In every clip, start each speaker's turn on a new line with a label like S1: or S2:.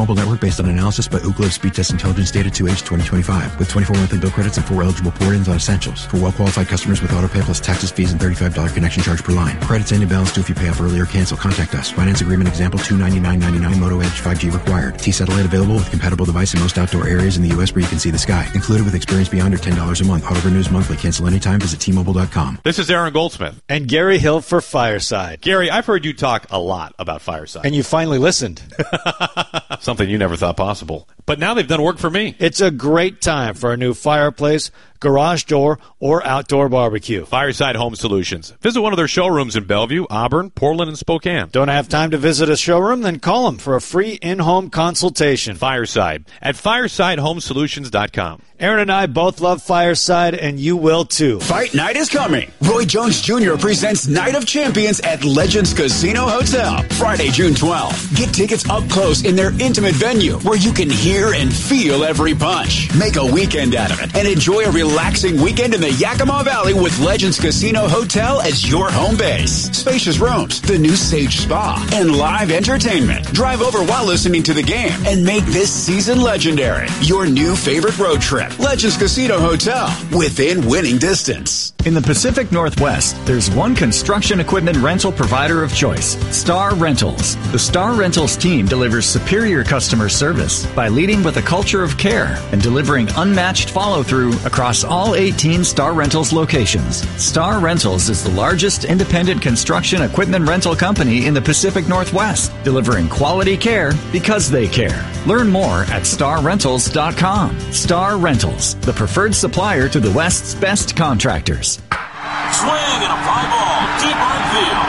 S1: T-Mobile network based on analysis by Ookla of speed test intelligence data 2H 2025 with 24 monthly bill credits and 4 eligible port-ins on essentials. For well-qualified customers with autopay plus taxes, fees, and $35 connection charge per line. Credits end in balance due if you pay off early or cancel. Contact us. Finance agreement example $299.99 Moto Edge 5G required. T-Satellite available with compatible device in most outdoor areas in the U.S. where you can see the sky. Included with experience beyond or $10 a month. Auto renews monthly. Cancel anytime. Visit T-Mobile.com.
S2: This is Aaron Goldsmith.
S3: And Gary Hill for Fireside.
S2: Gary, I've heard you talk a lot about Fireside.
S3: And you finally listened.
S2: Something you never thought possible. But now they've done work for me.
S3: It's a great time for a new fireplace, garage door, or outdoor barbecue.
S2: Fireside Home Solutions. Visit one of their showrooms in Bellevue, Auburn, Portland, and Spokane.
S3: Don't have time to visit a showroom? Then call them for a free in-home consultation.
S2: Fireside at firesidehomesolutions.com.
S3: Aaron and I both love Fireside, and you will too.
S4: Fight night is coming. Roy Jones Jr. presents Night of Champions at Legends Casino Hotel, Friday, June 12th. Get tickets up close in their intimate venue where you can hear and feel every punch. Make a weekend out of it and enjoy a relaxing weekend in the Yakima Valley with Legends Casino Hotel as your home base. Spacious rooms, the new Sage Spa, and live entertainment. Drive over while listening to the game and make this season legendary. Your new favorite road trip. Legends Casino Hotel, within winning distance.
S5: In the Pacific Northwest, there's one construction equipment rental provider of choice, Star Rentals. The Star Rentals team delivers superior customer service by leading with a culture of care and delivering unmatched follow-through across all 18 Star Rentals locations. Star Rentals is the largest independent construction equipment rental company in the Pacific Northwest, delivering quality care because they care. Learn more at starrentals.com. Star Rentals, the preferred supplier to the West's best contractors.
S6: Swing and a fly ball, deep right field.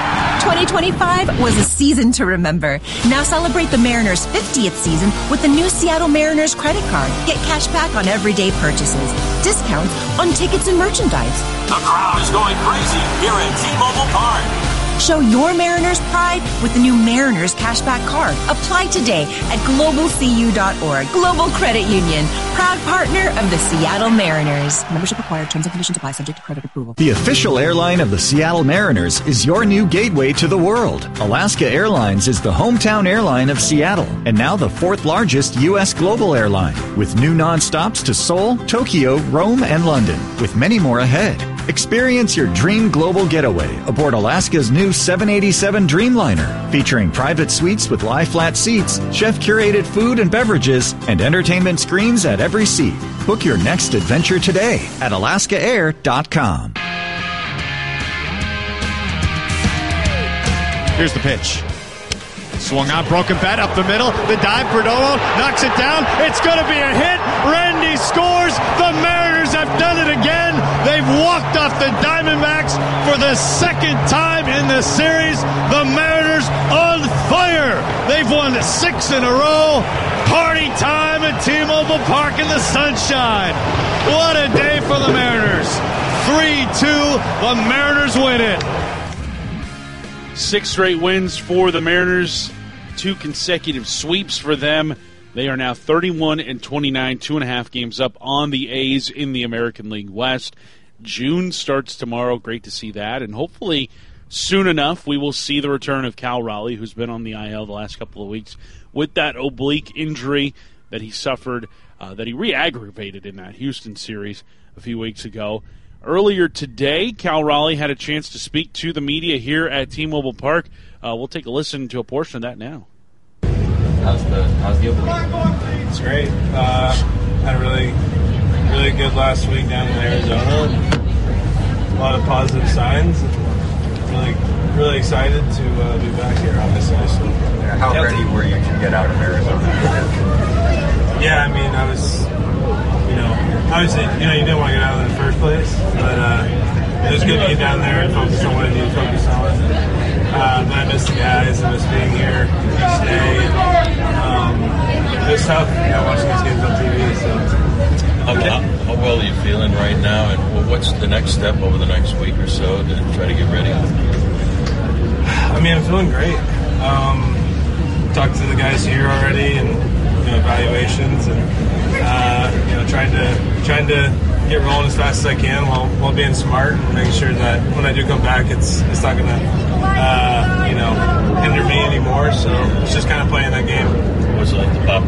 S7: 2025 was a season to remember. Now celebrate the Mariners' 50th season with the new Seattle Mariners credit card. Get cash back on everyday purchases, discounts on tickets and merchandise.
S6: The crowd is going crazy here at T-Mobile Park.
S7: Show your Mariners pride with the new Mariners Cashback Card. Apply today at globalcu.org. Global Credit Union, proud partner of the Seattle Mariners. Membership required. Terms and conditions apply. Subject to credit approval.
S5: The official airline of the Seattle Mariners is your new gateway to the world. Alaska Airlines is the hometown airline of Seattle and now the 4th largest U.S. global airline with new nonstops to Seoul, Tokyo, Rome, and London, with many more ahead. Experience your dream global getaway aboard Alaska's new 787 Dreamliner, featuring private suites with lie-flat seats, chef-curated food and beverages, and entertainment screens at every seat. Book your next adventure today at alaskaair.com.
S8: Here's the pitch. Swung on, broken bat up the middle. The dive, Perdomo knocks it down. It's going to be a hit. Randy scores. The Mariners have done it again. They've walked off the Diamondbacks for the second time in the series. The Mariners on fire. They've won 6 in a row. Party time at T-Mobile Park in the sunshine. What a day for the Mariners. 3-2. The Mariners win it.
S9: 6 straight wins for the Mariners, 2 consecutive sweeps for them. They are now 31-29, 2.5 games up on the A's in the American League West. June starts tomorrow. Great to see that. And hopefully soon enough we will see the return of Cal Raleigh, who's been on the IL the last couple of weeks with that oblique injury that he suffered, that he re-aggravated in that Houston series a few weeks ago. Earlier today, Cal Raleigh had a chance to speak to the media here at T-Mobile Park. We'll take a listen to a portion of that now.
S10: How's the opening?
S11: It's great. Had a really good last week down in Arizona. A lot of positive signs. Really excited to be back here, obviously. So,
S10: how ready were you to get out of Arizona?
S11: Yeah, I mean, I was, obviously, you didn't want to get out in the first place, but it was good to get down there and focus on what I need to focus on. But I miss the guys, I miss being here each day. It was tough, watching these games on TV. So.
S12: How well are you feeling right now, and what's the next step over the next week or so to try to get ready?
S11: I mean, I'm feeling great. Talked to the guys here already, and evaluations, and trying to get rolling as fast as I can while being smart and making sure that when I do come back, it's not going to hinder me anymore. So it's just kind of playing that game.
S12: What's it like to pop